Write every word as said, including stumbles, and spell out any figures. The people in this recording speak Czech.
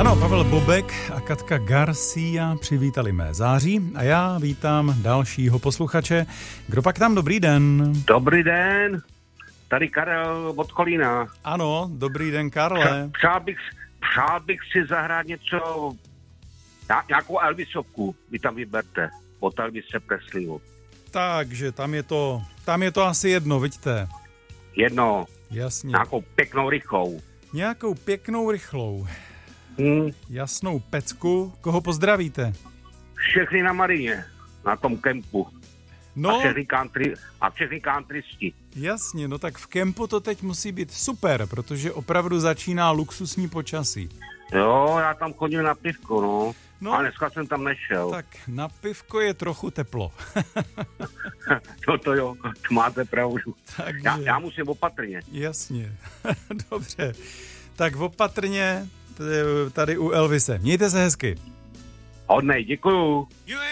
Ano, Pavel Bobek a Katka Garcia přivítali mé září a já vítám dalšího posluchače. Kdo pak tam? Dobrý den. Dobrý den, tady Karel od Kolína. Ano, dobrý den, Karle. Přál bych, přál bych si zahrát něco, nějakou Elvisovku, vy tam vyberte, od Elvise Presleyho. Takže tam je to, tam je to asi jedno, vidíte. Jedno, Jasně. nějakou pěknou rychlou. Nějakou pěknou rychlou. Hmm. Jasnou pecku. Koho pozdravíte? Všechny na Marině, na tom kempu. No, A všechny country, a všechny countrysti. jasně, no tak v kempu to teď musí být super, protože opravdu začíná luxusní počasí. Jo, já tam chodím na pivko, no. No. A dneska jsem tam nešel. Tak na pivko je trochu teplo. No to jo, to máte pravdu. Takže... Já, já musím opatrně. Jasně, dobře. Tak opatrně tady u Elvise. Mějte se hezky. Hodnej, děkuju.